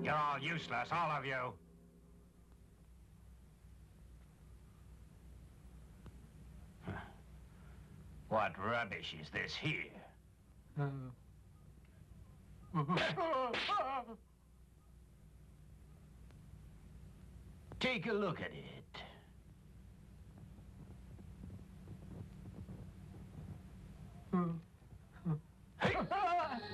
You're all useless, all of you. What rubbish is this here? Take a look at it.